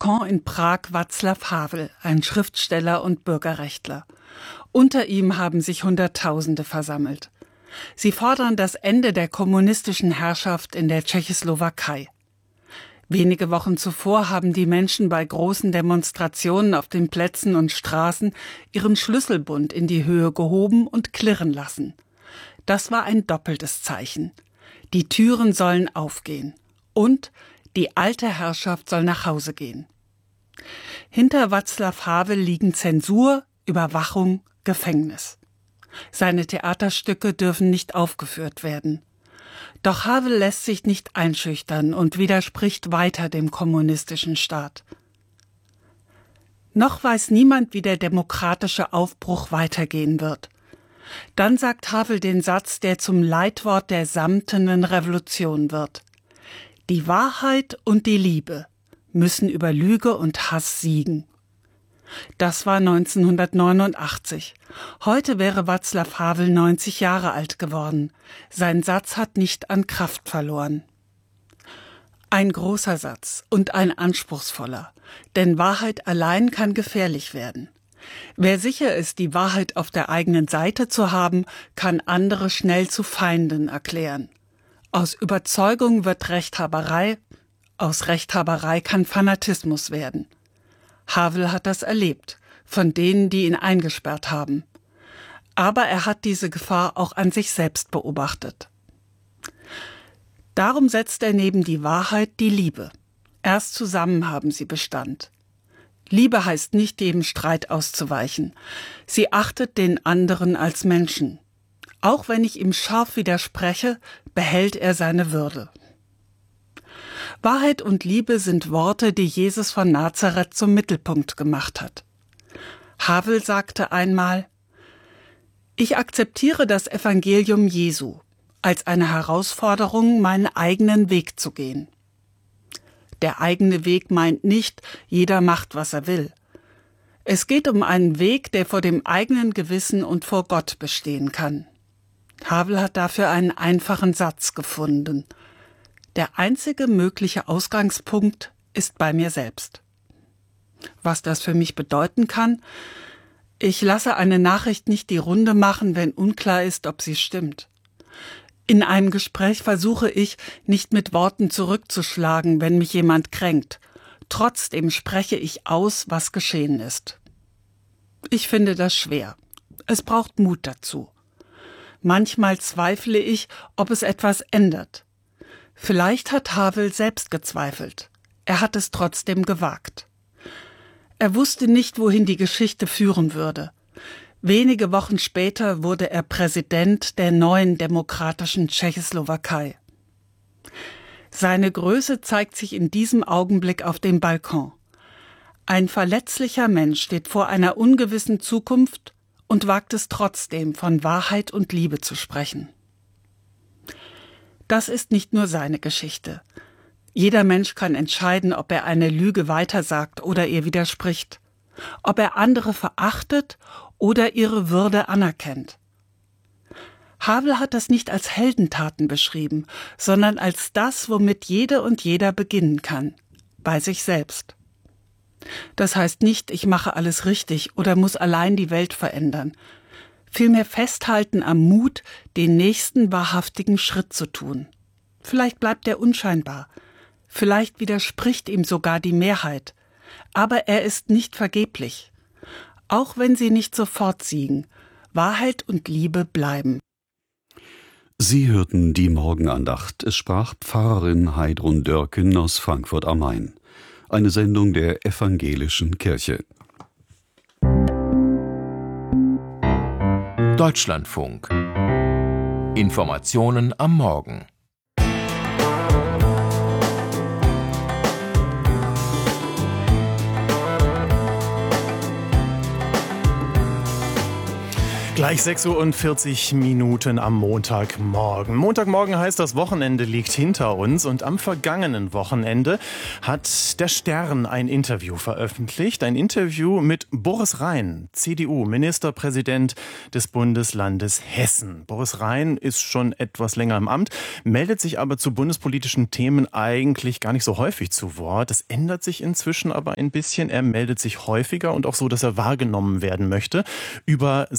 Balkon in Prag Václav Havel, ein Schriftsteller und Bürgerrechtler. Unter ihm haben sich Hunderttausende versammelt. Sie fordern das Ende der kommunistischen Herrschaft in der Tschechoslowakei. Wenige Wochen zuvor haben die Menschen bei großen Demonstrationen auf den Plätzen und Straßen ihren Schlüsselbund in die Höhe gehoben und klirren lassen. Das war ein doppeltes Zeichen. Die Türen sollen aufgehen und die alte Herrschaft soll nach Hause gehen. Hinter Václav Havel liegen Zensur, Überwachung, Gefängnis. Seine Theaterstücke dürfen nicht aufgeführt werden. Doch Havel lässt sich nicht einschüchtern und widerspricht weiter dem kommunistischen Staat. Noch weiß niemand, wie der demokratische Aufbruch weitergehen wird. Dann sagt Havel den Satz, der zum Leitwort der samtenen Revolution wird. Die Wahrheit und die Liebe müssen über Lüge und Hass siegen. Das war 1989. Heute wäre Václav Havel 90 Jahre alt geworden. Sein Satz hat nicht an Kraft verloren. Ein großer Satz und ein anspruchsvoller, denn Wahrheit allein kann gefährlich werden. Wer sicher ist, die Wahrheit auf der eigenen Seite zu haben, kann andere schnell zu Feinden erklären. Aus Überzeugung wird Rechthaberei, aus Rechthaberei kann Fanatismus werden. Havel hat das erlebt, von denen, die ihn eingesperrt haben. Aber er hat diese Gefahr auch an sich selbst beobachtet. Darum setzt er neben die Wahrheit die Liebe. Erst zusammen haben sie Bestand. Liebe heißt nicht, jedem Streit auszuweichen. Sie achtet den anderen als Menschen. Auch wenn ich ihm scharf widerspreche, behält er seine Würde. Wahrheit und Liebe sind Worte, die Jesus von Nazareth zum Mittelpunkt gemacht hat. Havel sagte einmal: Ich akzeptiere das Evangelium Jesu als eine Herausforderung, meinen eigenen Weg zu gehen. Der eigene Weg meint nicht, jeder macht, was er will. Es geht um einen Weg, der vor dem eigenen Gewissen und vor Gott bestehen kann. Havel hat dafür einen einfachen Satz gefunden: Der einzige mögliche Ausgangspunkt ist bei mir selbst. Was das für mich bedeuten kann? Ich lasse eine Nachricht nicht die Runde machen, wenn unklar ist, ob sie stimmt. In einem Gespräch versuche ich, nicht mit Worten zurückzuschlagen, wenn mich jemand kränkt. Trotzdem spreche ich aus, was geschehen ist. Ich finde das schwer. Es braucht Mut dazu. Manchmal zweifle ich, ob es etwas ändert. Vielleicht hat Havel selbst gezweifelt. Er hat es trotzdem gewagt. Er wusste nicht, wohin die Geschichte führen würde. Wenige Wochen später wurde er Präsident der neuen demokratischen Tschechoslowakei. Seine Größe zeigt sich in diesem Augenblick auf dem Balkon. Ein verletzlicher Mensch steht vor einer ungewissen Zukunft und wagt es trotzdem, von Wahrheit und Liebe zu sprechen. Das ist nicht nur seine Geschichte. Jeder Mensch kann entscheiden, ob er eine Lüge weitersagt oder ihr widerspricht, ob er andere verachtet oder ihre Würde anerkennt. Havel hat das nicht als Heldentaten beschrieben, sondern als das, womit jede und jeder beginnen kann, bei sich selbst. Das heißt nicht, ich mache alles richtig oder muss allein die Welt verändern. Vielmehr festhalten am Mut, den nächsten wahrhaftigen Schritt zu tun. Vielleicht bleibt er unscheinbar, vielleicht widerspricht ihm sogar die Mehrheit, aber er ist nicht vergeblich. Auch wenn sie nicht sofort siegen, Wahrheit und Liebe bleiben. Sie hörten die Morgenandacht. Es sprach Pfarrerin Heidrun Dörken aus Frankfurt am Main. Eine Sendung der Evangelischen Kirche. Deutschlandfunk. Informationen am Morgen. Gleich 6:40 Uhr am Montagmorgen. Montagmorgen heißt, das Wochenende liegt hinter uns und am vergangenen Wochenende hat der Stern ein Interview veröffentlicht. Ein Interview mit Boris Rhein, CDU-Ministerpräsident des Bundeslandes Hessen. Boris Rhein ist schon etwas länger im Amt, meldet sich aber zu bundespolitischen Themen eigentlich gar nicht so häufig zu Wort. Das ändert sich inzwischen aber ein bisschen. Er meldet sich häufiger und auch so, dass er wahrgenommen werden möchte über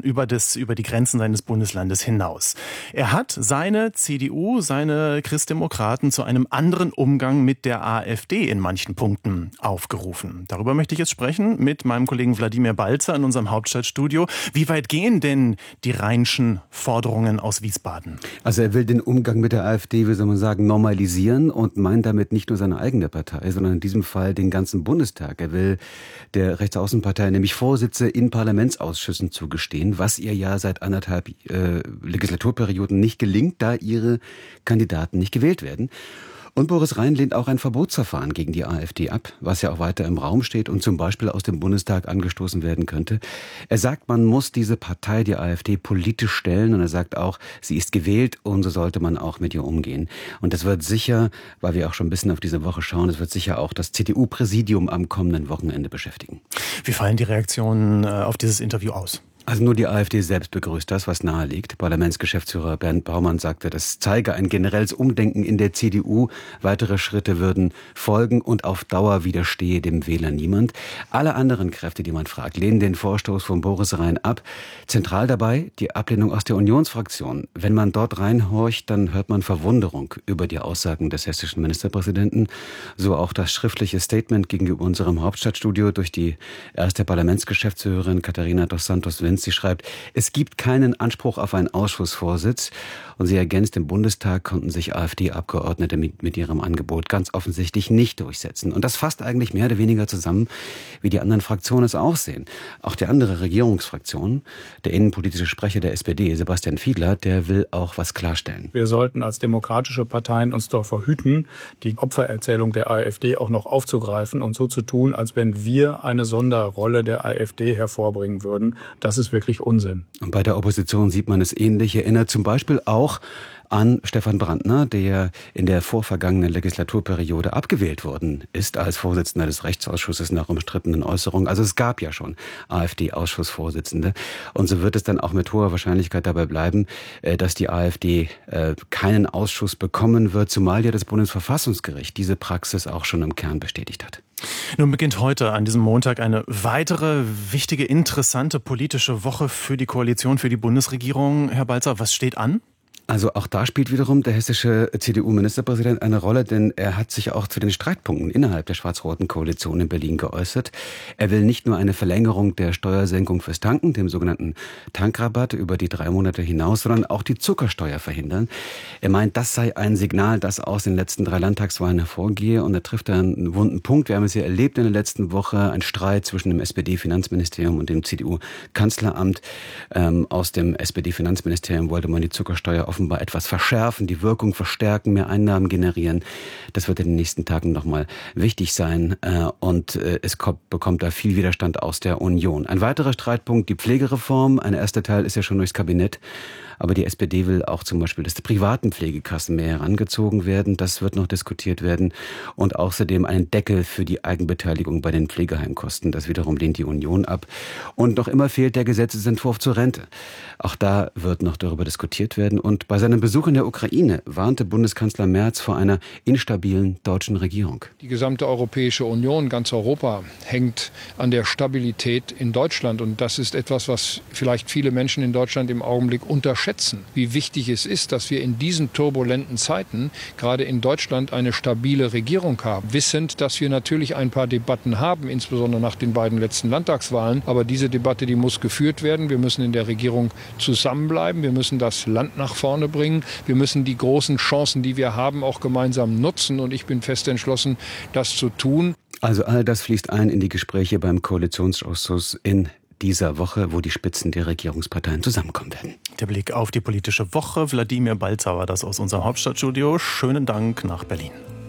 die Grenzen seines Bundeslandes hinaus. Er hat seine CDU, seine Christdemokraten zu einem anderen Umgang mit der AfD in manchen Punkten aufgerufen. Darüber möchte ich jetzt sprechen mit meinem Kollegen Wladimir Balzer in unserem Hauptstadtstudio. Wie weit gehen denn die Rheinschen Forderungen aus Wiesbaden? Also er will den Umgang mit der AfD, wie soll man sagen, normalisieren und meint damit nicht nur seine eigene Partei, sondern in diesem Fall den ganzen Bundestag. Er will der Rechtsaußenpartei nämlich Vorsitze in Parlamentsausschüssen zugestehen, was ihr ja seit 1,5 Legislaturperioden nicht gelingt, da ihre Kandidaten nicht gewählt werden. Und Boris Rhein lehnt auch ein Verbotsverfahren gegen die AfD ab, was ja auch weiter im Raum steht und zum Beispiel aus dem Bundestag angestoßen werden könnte. Er sagt, man muss diese Partei, die AfD, politisch stellen und er sagt auch, sie ist gewählt und so sollte man auch mit ihr umgehen. Und das wird sicher, weil wir auch schon ein bisschen auf diese Woche schauen, das wird sicher auch das CDU-Präsidium am kommenden Wochenende beschäftigen. Wie fallen die Reaktionen auf dieses Interview aus? Also nur die AfD selbst begrüßt das, was nahe liegt. Parlamentsgeschäftsführer Bernd Baumann sagte, das zeige ein generelles Umdenken in der CDU. Weitere Schritte würden folgen und auf Dauer widerstehe dem Wähler niemand. Alle anderen Kräfte, die man fragt, lehnen den Vorstoß von Boris Rhein ab. Zentral dabei die Ablehnung aus der Unionsfraktion. Wenn man dort reinhorcht, dann hört man Verwunderung über die Aussagen des hessischen Ministerpräsidenten. So auch das schriftliche Statement gegenüber unserem Hauptstadtstudio durch die erste Parlamentsgeschäftsführerin Katharina dos Santos-Wenz. Sie schreibt, es gibt keinen Anspruch auf einen Ausschussvorsitz. Und sie ergänzt, im Bundestag konnten sich AfD-Abgeordnete mit ihrem Angebot ganz offensichtlich nicht durchsetzen. Und das fasst eigentlich mehr oder weniger zusammen, wie die anderen Fraktionen es auch sehen. Auch die andere Regierungsfraktion, der innenpolitische Sprecher der SPD, Sebastian Fiedler, der will auch was klarstellen. Wir sollten als demokratische Parteien uns davor hüten, die Opfererzählung der AfD auch noch aufzugreifen und so zu tun, als wenn wir eine Sonderrolle der AfD hervorbringen würden. Das ist wirklich Unsinn. Und bei der Opposition sieht man es ähnlich. Erinnert zum Beispiel auch an Stefan Brandner, der in der vorvergangenen Legislaturperiode abgewählt worden ist als Vorsitzender des Rechtsausschusses nach umstrittenen Äußerungen. Also es gab ja schon AfD-Ausschussvorsitzende. Und so wird es dann auch mit hoher Wahrscheinlichkeit dabei bleiben, dass die AfD keinen Ausschuss bekommen wird, zumal ja das Bundesverfassungsgericht diese Praxis auch schon im Kern bestätigt hat. Nun beginnt heute an diesem Montag eine weitere wichtige, interessante politische Woche für die Koalition, für die Bundesregierung. Herr Balzer, was steht an? Also auch da spielt wiederum der hessische CDU-Ministerpräsident eine Rolle, denn er hat sich auch zu den Streitpunkten innerhalb der schwarz-roten Koalition in Berlin geäußert. Er will nicht nur eine Verlängerung der Steuersenkung fürs Tanken, dem sogenannten Tankrabatt, über die 3 Monate hinaus, sondern auch die Zuckersteuer verhindern. Er meint, das sei ein Signal, das aus den letzten 3 Landtagswahlen hervorgehe und er trifft da einen wunden Punkt. Wir haben es ja erlebt in der letzten Woche, ein Streit zwischen dem SPD-Finanzministerium und dem CDU-Kanzleramt. Aus dem SPD-Finanzministerium wollte man die Zuckersteuer offenbar etwas verschärfen, die Wirkung verstärken, mehr Einnahmen generieren. Das wird in den nächsten Tagen nochmal wichtig sein und es bekommt da viel Widerstand aus der Union. Ein weiterer Streitpunkt, die Pflegereform. Ein erster Teil ist ja schon durchs Kabinett. Aber die SPD will auch zum Beispiel, dass die privaten Pflegekassen mehr herangezogen werden. Das wird noch diskutiert werden. Und außerdem einen Deckel für die Eigenbeteiligung bei den Pflegeheimkosten. Das wiederum lehnt die Union ab. Und noch immer fehlt der Gesetzesentwurf zur Rente. Auch da wird noch darüber diskutiert werden. Und bei seinem Besuch in der Ukraine warnte Bundeskanzler Merz vor einer instabilen deutschen Regierung. Die gesamte Europäische Union, ganz Europa, hängt an der Stabilität in Deutschland. Und das ist etwas, was vielleicht viele Menschen in Deutschland im Augenblick unterschätzen. Wie wichtig es ist, dass wir in diesen turbulenten Zeiten gerade in Deutschland eine stabile Regierung haben. Wissend, dass wir natürlich ein paar Debatten haben, insbesondere nach den beiden letzten Landtagswahlen. Aber diese Debatte, die muss geführt werden. Wir müssen in der Regierung zusammenbleiben. Wir müssen das Land nach vorne bringen. Wir müssen die großen Chancen, die wir haben, auch gemeinsam nutzen. Und ich bin fest entschlossen, das zu tun. Also all das fließt ein in die Gespräche beim Koalitionsausschuss in dieser Woche, wo die Spitzen der Regierungsparteien zusammenkommen werden. Der Blick auf die politische Woche. Wladimir Balzer war das aus unserem Hauptstadtstudio. Schönen Dank nach Berlin.